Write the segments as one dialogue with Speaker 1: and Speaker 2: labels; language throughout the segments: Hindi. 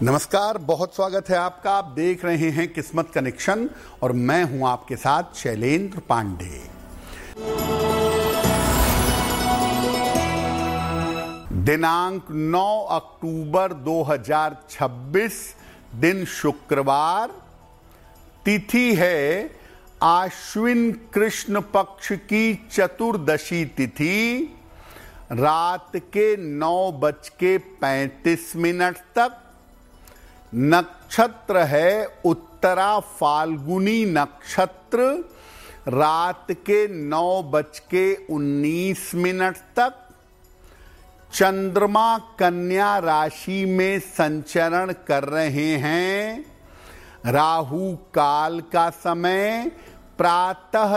Speaker 1: नमस्कार, बहुत स्वागत है आपका। आप देख रहे हैं किस्मत कनेक्शन और मैं हूं आपके साथ शैलेंद्र पांडे। दिनांक 9 अक्टूबर 2026, दिन शुक्रवार, तिथि है आश्विन कृष्ण पक्ष की चतुर्दशी तिथि, रात के 9:35 तक। नक्षत्र है उत्तरा फाल्गुनी नक्षत्र, रात के 9:19 तक। चंद्रमा कन्या राशि में संचरण कर रहे हैं। राहु काल का समय प्रातः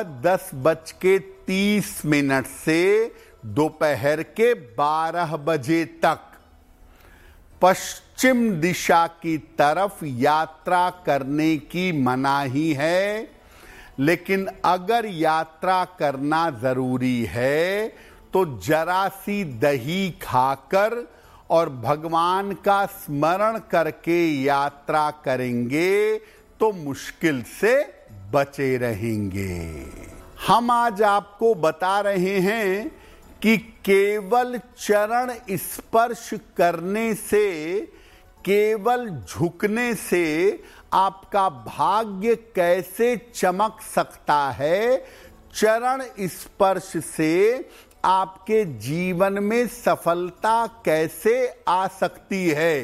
Speaker 1: 10:30 से दोपहर के 12 बजे तक। पश्चिम दिशा की तरफ यात्रा करने की मनाही है, लेकिन अगर यात्रा करना जरूरी है तो जरा सी दही खाकर और भगवान का स्मरण करके यात्रा करेंगे तो मुश्किल से बचे रहेंगे। हम आज आपको बता रहे हैं कि केवल चरण स्पर्श करने से, केवल झुकने से आपका भाग्य कैसे चमक सकता है। चरण स्पर्श से आपके जीवन में सफलता कैसे आ सकती है।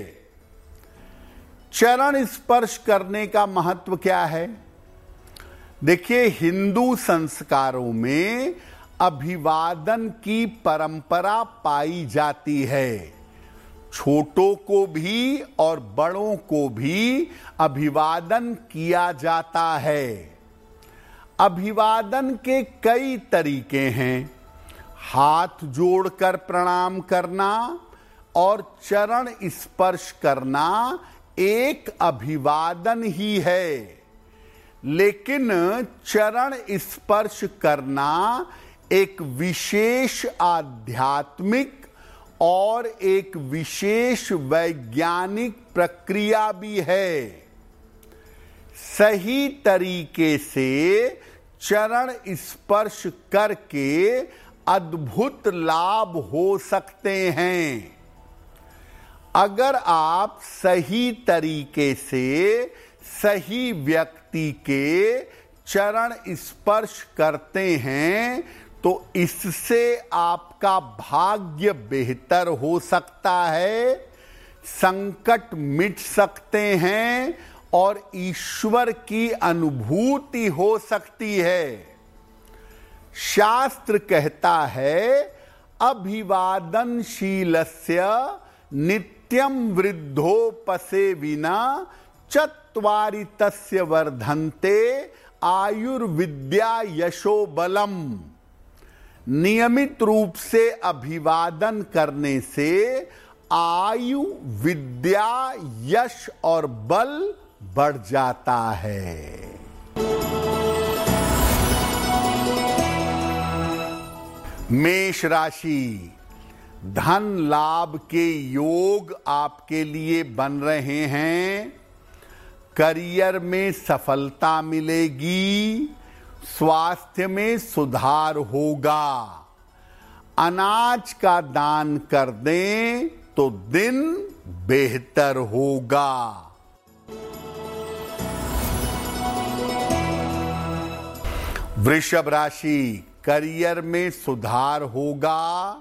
Speaker 1: चरण स्पर्श करने का महत्व क्या है? देखिए, हिंदू संस्कारों में अभिवादन की परंपरा पाई जाती है। छोटों को भी और बड़ों को भी अभिवादन किया जाता है। अभिवादन के कई तरीके हैं। हाथ जोड़कर प्रणाम करना और चरण स्पर्श करना एक अभिवादन ही है, लेकिन चरण स्पर्श करना एक विशेष आध्यात्मिक और एक विशेष वैज्ञानिक प्रक्रिया भी है। सही तरीके से चरण स्पर्श करके अद्भुत लाभ हो सकते हैं। अगर आप सही तरीके से सही व्यक्ति के चरण स्पर्श करते हैं तो इससे आपका भाग्य बेहतर हो सकता है, संकट मिट सकते हैं और ईश्वर की अनुभूति हो सकती है। शास्त्र कहता है, अभिवादनशीलस्य नित्यं वृद्धोपसेविना चत्वारि तस्य वर्धन्ते आयुर्विद्या यशो बलम। नियमित रूप से अभिवादन करने से आयु, विद्या, यश और बल बढ़ जाता है। मेष राशि, धन लाभ के योग आपके लिए बन रहे हैं। करियर में सफलता मिलेगी। स्वास्थ्य में सुधार होगा। अनाज का दान कर दें तो दिन बेहतर होगा। वृषभ राशि, करियर में सुधार होगा।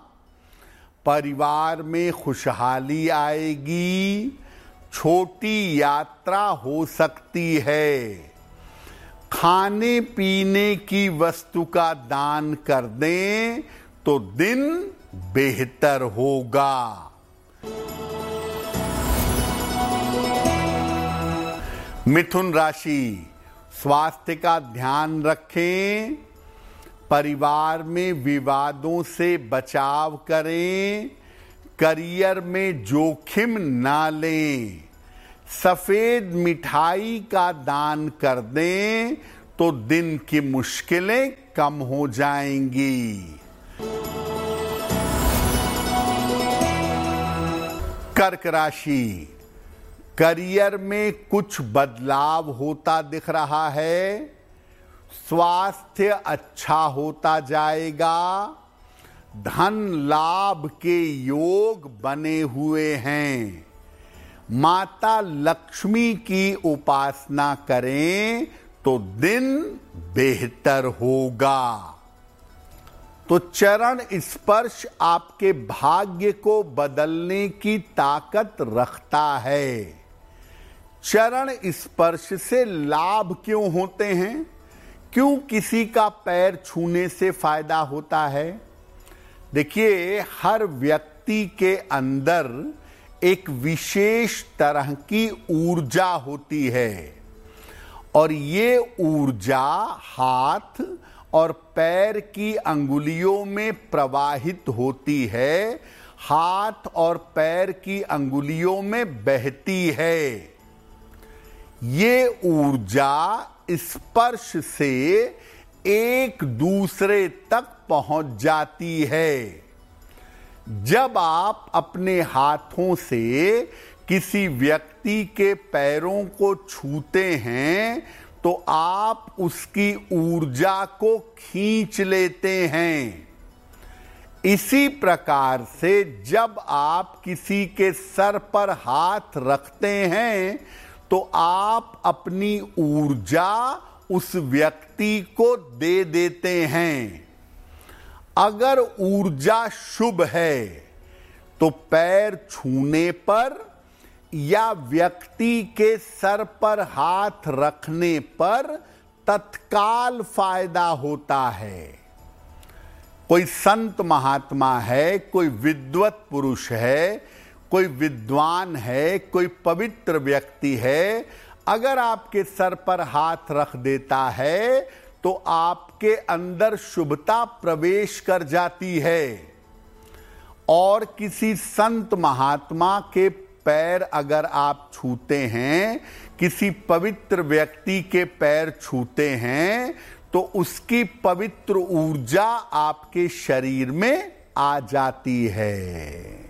Speaker 1: परिवार में खुशहाली आएगी। छोटी यात्रा हो सकती है। खाने पीने की वस्तु का दान कर दें तो दिन बेहतर होगा। मिथुन राशि, स्वास्थ्य का ध्यान रखें। परिवार में विवादों से बचाव करें। करियर में जोखिम ना लें। सफेद मिठाई का दान कर दें तो दिन की मुश्किलें कम हो जाएंगी। कर्क राशि, करियर में कुछ बदलाव होता दिख रहा है, स्वास्थ्य अच्छा होता जाएगा, धन लाभ के योग बने हुए हैं। माता लक्ष्मी की उपासना करें तो दिन बेहतर होगा। तो चरण स्पर्श आपके भाग्य को बदलने की ताकत रखता है। चरण स्पर्श से लाभ क्यों होते हैं? क्यों किसी का पैर छूने से फायदा होता है? देखिए, हर व्यक्ति के अंदर एक विशेष तरह की ऊर्जा होती है और ये ऊर्जा हाथ और पैर की अंगुलियों में प्रवाहित होती है, हाथ और पैर की अंगुलियों में बहती है। ये ऊर्जा स्पर्श से एक दूसरे तक पहुंच जाती है। जब आप अपने हाथों से किसी व्यक्ति के पैरों को छूते हैं तो आप उसकी ऊर्जा को खींच लेते हैं। इसी प्रकार से जब आप किसी के सर पर हाथ रखते हैं तो आप अपनी ऊर्जा उस व्यक्ति को दे देते हैं। अगर ऊर्जा शुभ है तो पैर छूने पर या व्यक्ति के सर पर हाथ रखने पर तत्काल फायदा होता है। कोई संत महात्मा है, कोई विद्वत पुरुष है, कोई विद्वान है, कोई पवित्र व्यक्ति है, अगर आपके सर पर हाथ रख देता है तो आपके अंदर शुभता प्रवेश कर जाती है। और किसी संत महात्मा के पैर अगर आप छूते हैं, किसी पवित्र व्यक्ति के पैर छूते हैं तो उसकी पवित्र ऊर्जा आपके शरीर में आ जाती है।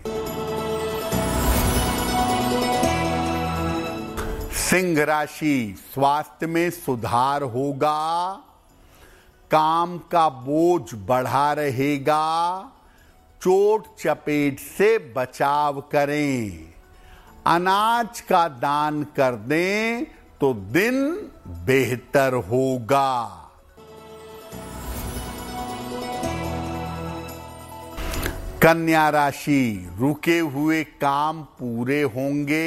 Speaker 1: सिंह राशि, स्वास्थ्य में सुधार होगा, काम का बोझ बढ़ा रहेगा, चोट चपेट से बचाव करें, अनाज का दान कर दें तो दिन बेहतर होगा। कन्या राशि, रुके हुए काम पूरे होंगे,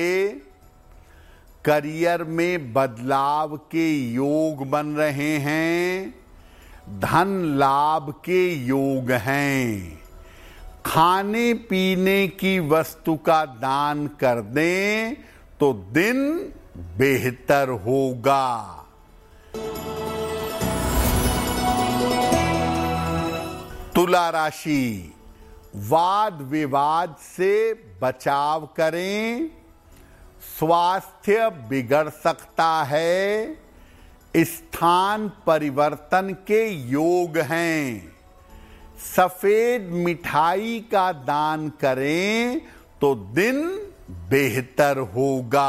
Speaker 1: करियर में बदलाव के योग बन रहे हैं, धन लाभ के योग हैं, खाने पीने की वस्तु का दान कर दें तो दिन बेहतर होगा। तुला राशि, वाद विवाद से बचाव करें, स्वास्थ्य बिगड़ सकता है, स्थान परिवर्तन के योग हैं, सफेद मिठाई का दान करें तो दिन बेहतर होगा।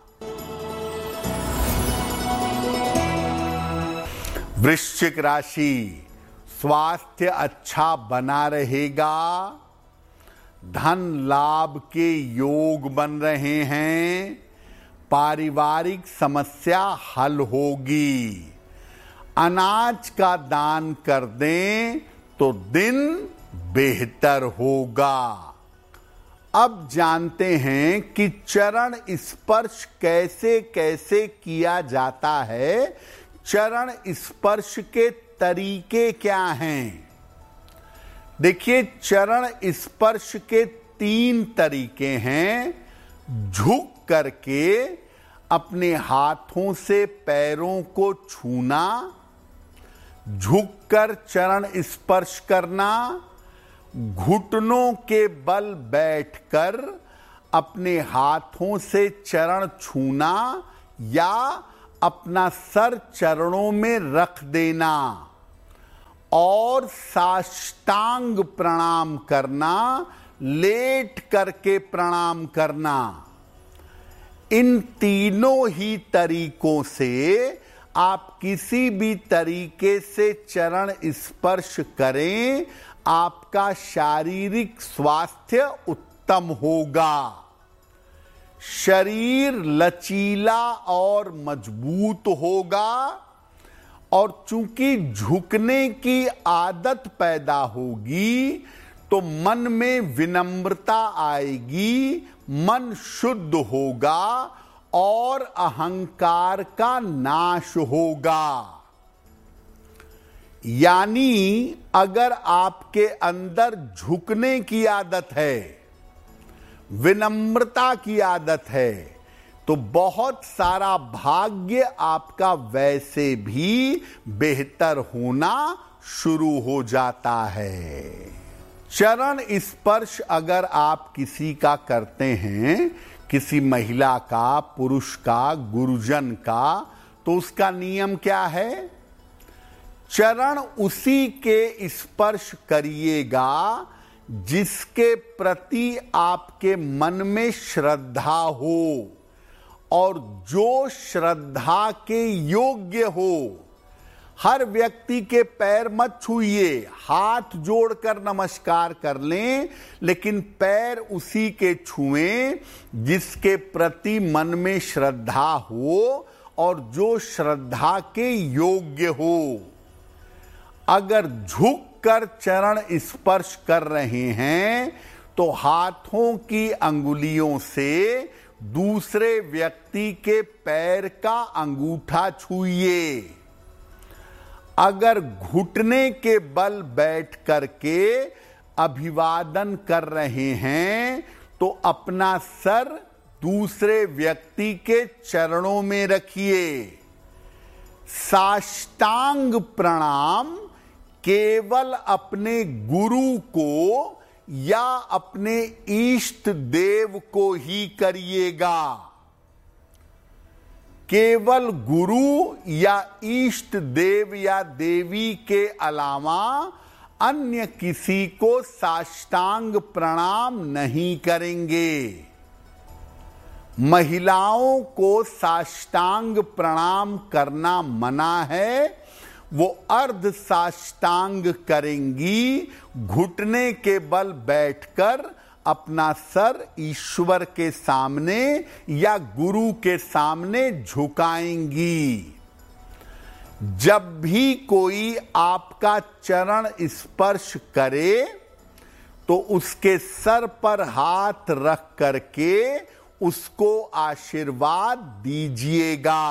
Speaker 1: वृश्चिक राशि, स्वास्थ्य अच्छा बना रहेगा, धन लाभ के योग बन रहे हैं, पारिवारिक समस्या हल होगी, अनाज का दान कर दें तो दिन बेहतर होगा। अब जानते हैं कि चरण स्पर्श कैसे कैसे किया जाता है, चरण स्पर्श के तरीके क्या हैं। देखिए, चरण स्पर्श के 3 तरीके हैं। झुक करके अपने हाथों से पैरों को छूना, झुककर चरण स्पर्श करना, घुटनों के बल बैठकर अपने हाथों से चरण छूना या अपना सर चरणों में रख देना और साष्टांग प्रणाम करना, लेट करके प्रणाम करना। इन तीनों ही तरीकों से आप किसी भी तरीके से चरण स्पर्श करें, आपका शारीरिक स्वास्थ्य उत्तम होगा। शरीर लचीला और मजबूत होगा, और चूंकि झुकने की आदत पैदा होगी तो मन में विनम्रता आएगी, मन शुद्ध होगा और अहंकार का नाश होगा। यानी अगर आपके अंदर झुकने की आदत है, विनम्रता की आदत है, तो बहुत सारा भाग्य आपका वैसे भी बेहतर होना शुरू हो जाता है। चरण स्पर्श अगर आप किसी का करते हैं, किसी महिला का, पुरुष का, गुरुजन का, तो उसका नियम क्या है? चरण उसी के स्पर्श करिएगा जिसके प्रति आपके मन में श्रद्धा हो, और जो श्रद्धा के योग्य हो। हर व्यक्ति के पैर मत छूइए, हाथ जोड़कर नमस्कार कर लें, लेकिन पैर उसी के छुएं जिसके प्रति मन में श्रद्धा हो और जो श्रद्धा के योग्य हो। अगर झुक कर चरण स्पर्श कर रहे हैं तो हाथों की अंगुलियों से दूसरे व्यक्ति के पैर का अंगूठा छूइए। अगर घुटने के बल बैठ करके अभिवादन कर रहे हैं तो अपना सर दूसरे व्यक्ति के चरणों में रखिए। साष्टांग प्रणाम केवल अपने गुरु को या अपने इष्ट देव को ही करिएगा। केवल गुरु या इष्ट देव या देवी के अलावा अन्य किसी को साष्टांग प्रणाम नहीं करेंगे। महिलाओं को साष्टांग प्रणाम करना मना है, वो अर्ध साष्टांग करेंगी, घुटने के बल बैठकर अपना सर ईश्वर के सामने या गुरु के सामने झुकाएंगी। जब भी कोई आपका चरण स्पर्श करे तो उसके सर पर हाथ रख करके उसको आशीर्वाद दीजिएगा।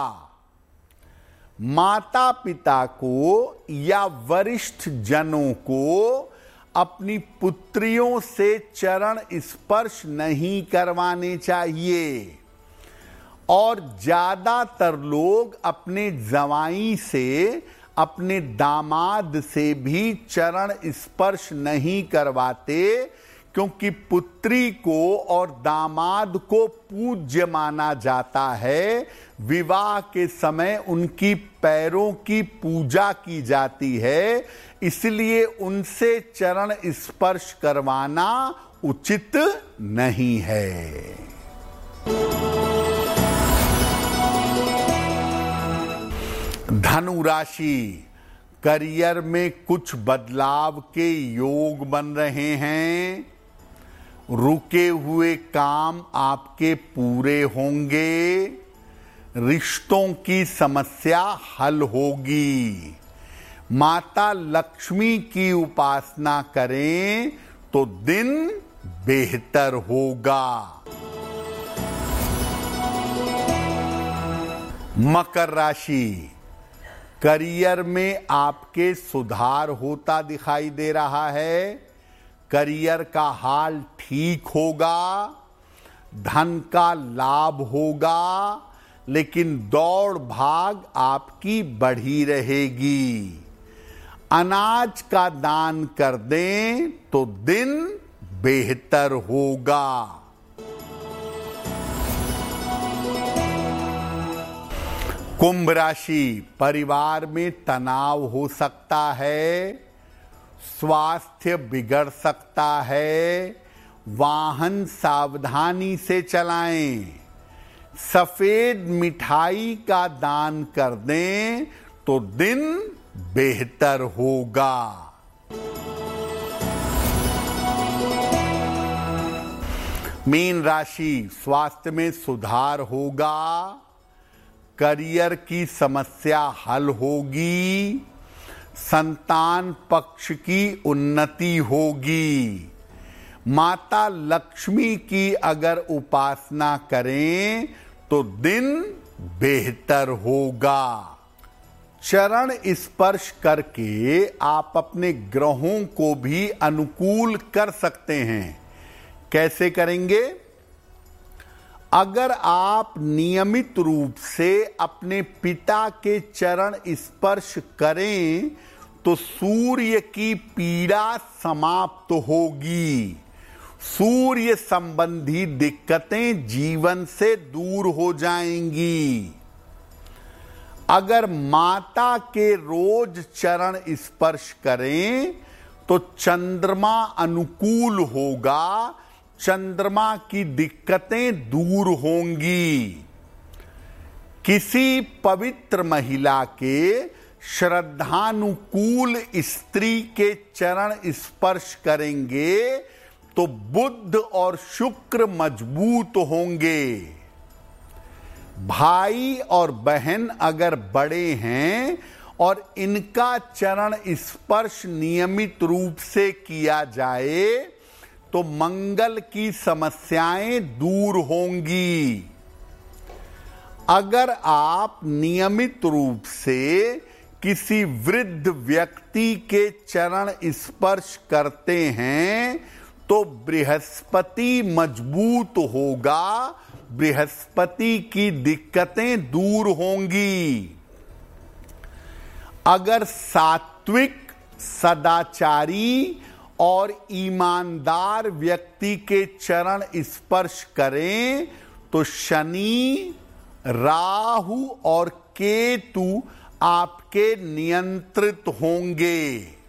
Speaker 1: माता पिता को या वरिष्ठ जनों को अपनी पुत्रियों से चरण स्पर्श नहीं करवाने चाहिए, और ज्यादातर लोग अपने जवाई से, अपने दामाद से भी चरण स्पर्श नहीं करवाते, क्योंकि पुत्री को और दामाद को पूज्य माना जाता है। विवाह के समय उनकी पैरों की पूजा की जाती है, इसलिए उनसे चरण स्पर्श करवाना उचित नहीं है। धनु राशि, करियर में कुछ बदलाव के योग बन रहे हैं। रुके हुए काम आपके पूरे होंगे। रिश्तों की समस्या हल होगी। माता लक्ष्मी की उपासना करें तो दिन बेहतर होगा। मकर राशि, करियर में आपके सुधार होता दिखाई दे रहा है। करियर का हाल ठीक होगा, धन का लाभ होगा, लेकिन दौड़ भाग आपकी बढ़ी रहेगी। अनाज का दान कर दें तो दिन बेहतर होगा। कुंभ राशि, परिवार में तनाव हो सकता है, स्वास्थ्य बिगड़ सकता है, वाहन सावधानी से चलाएं। सफेद मिठाई का दान कर दें तो दिन बेहतर होगा। मीन राशि, स्वास्थ्य में सुधार होगा, करियर की समस्या हल होगी, संतान पक्ष की उन्नति होगी। माता लक्ष्मी की अगर उपासना करें तो दिन बेहतर होगा। चरण स्पर्श करके आप अपने ग्रहों को भी अनुकूल कर सकते हैं। कैसे करेंगे? अगर आप नियमित रूप से अपने पिता के चरण स्पर्श करें तो सूर्य की पीड़ा समाप्त होगी। सूर्य संबंधी दिक्कतें जीवन से दूर हो जाएंगी। अगर माता के रोज चरण स्पर्श करें तो चंद्रमा अनुकूल होगा, चंद्रमा की दिक्कतें दूर होंगी। किसी पवित्र महिला के श्रद्धानुकूल स्त्री के चरण स्पर्श करेंगे तो बुध और शुक्र मजबूत होंगे। भाई और बहन अगर बड़े हैं और इनका चरण स्पर्श नियमित रूप से किया जाए तो मंगल की समस्याएं दूर होंगी। अगर आप नियमित रूप से किसी वृद्ध व्यक्ति के चरण स्पर्श करते हैं तो बृहस्पति मजबूत होगा, बृहस्पति की दिक्कतें दूर होंगी। अगर सात्विक, सदाचारी और ईमानदार व्यक्ति के चरण स्पर्श करें तो शनि, राहु और केतु आपके नियंत्रित होंगे।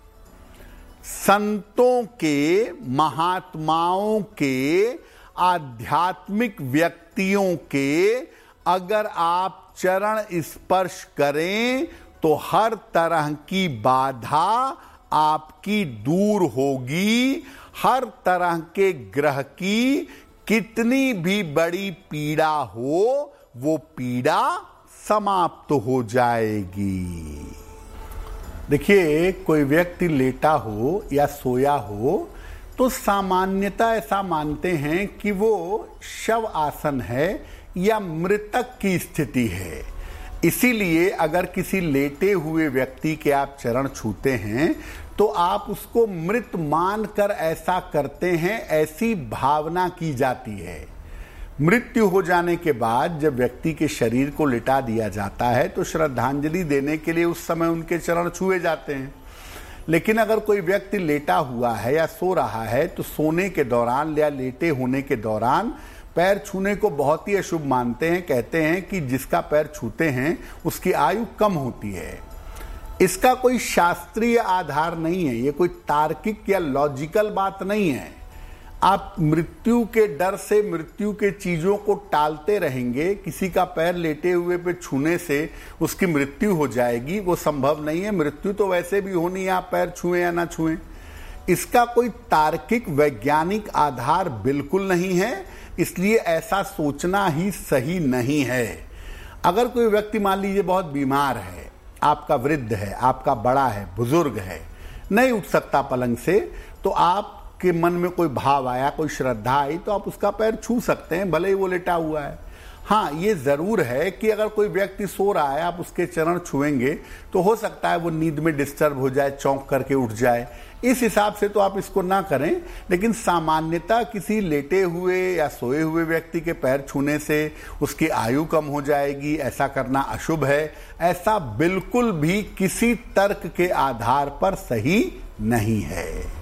Speaker 1: संतों के, महात्माओं के, आध्यात्मिक व्यक्तियों के अगर आप चरण स्पर्श करें तो हर तरह की बाधा आपकी दूर होगी। हर तरह के ग्रह की कितनी भी बड़ी पीड़ा हो वो पीड़ा समाप्त हो जाएगी। देखिए, कोई व्यक्ति लेटा हो या सोया हो तो सामान्यतः ऐसा मानते हैं कि वो शव आसन है या मृतक की स्थिति है। इसीलिए अगर किसी लेटे हुए व्यक्ति के आप चरण छूते हैं तो आप उसको मृत मानकर ऐसा करते हैं, ऐसी भावना की जाती है। मृत्यु हो जाने के बाद जब व्यक्ति के शरीर को लिटा दिया जाता है तो श्रद्धांजलि देने के लिए उस समय उनके चरण छुए जाते हैं। लेकिन अगर कोई व्यक्ति लेटा हुआ है या सो रहा है तो सोने के दौरान या लेटे होने के दौरान पैर छूने को बहुत ही अशुभ मानते हैं। कहते हैं कि जिसका पैर छूते हैं उसकी आयु कम होती है। इसका कोई शास्त्रीय आधार नहीं है, ये कोई तार्किक या लॉजिकल बात नहीं है। आप मृत्यु के डर से मृत्यु के चीजों को टालते रहेंगे, किसी का पैर लेटे हुए पे छूने से उसकी मृत्यु हो जाएगी, वो संभव नहीं है। मृत्यु तो वैसे भी होनी है, आप पैर छुएं या ना छुएं। इसका कोई तार्किक वैज्ञानिक आधार बिल्कुल नहीं है, इसलिए ऐसा सोचना ही सही नहीं है। अगर कोई व्यक्ति मान लीजिए बहुत बीमार है, आपका वृद्ध है, आपका बड़ा है, बुजुर्ग है, नहीं उठ सकता पलंग से, तो आप के मन में कोई भाव आया, कोई श्रद्धा आई तो आप उसका पैर छू सकते हैं, भले ही वो लेटा हुआ है। हाँ, ये जरूर है कि अगर कोई व्यक्ति सो रहा है, आप उसके चरण छुएंगे तो हो सकता है वो नींद में डिस्टर्ब हो जाए, चौंक करके उठ जाए। इस हिसाब से तो आप इसको ना करें। लेकिन सामान्यतः किसी लेटे हुए या सोए हुए व्यक्ति के पैर छूने से उसकी आयु कम हो जाएगी, ऐसा करना अशुभ है। ऐसा बिल्कुल भी किसी तर्क के आधार पर सही नहीं है।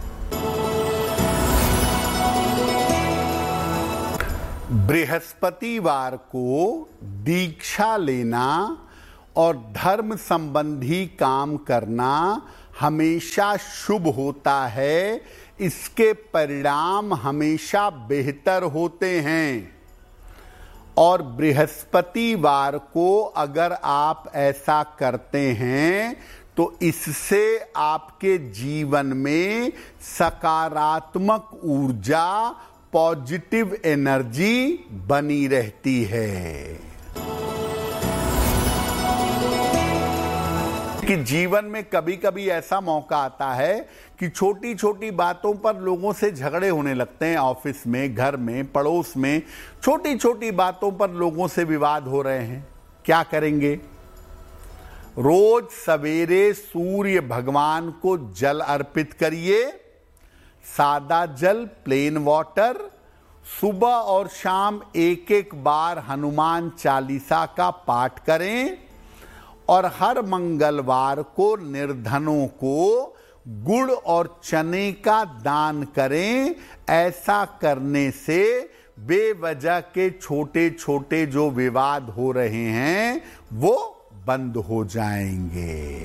Speaker 1: बृहस्पतिवार को दीक्षा लेना और धर्म संबंधी काम करना हमेशा शुभ होता है। इसके परिणाम हमेशा बेहतर होते हैं। और बृहस्पतिवार को अगर आप ऐसा करते हैं तो इससे आपके जीवन में सकारात्मक ऊर्जा, पॉजिटिव एनर्जी बनी रहती है। कि जीवन में कभी कभी ऐसा मौका आता है कि छोटी छोटी बातों पर लोगों से झगड़े होने लगते हैं। ऑफिस में, घर में, पड़ोस में छोटी छोटी बातों पर लोगों से विवाद हो रहे हैं। क्या करेंगे? रोज सवेरे सूर्य भगवान को जल अर्पित करिए, सादा जल, प्लेन वाटर। सुबह और शाम एक एक बार हनुमान चालीसा का पाठ करें और हर मंगलवार को निर्धनों को गुड़ और चने का दान करें। ऐसा करने से बेवजह के छोटे छोटे जो विवाद हो रहे हैं वो बंद हो जाएंगे।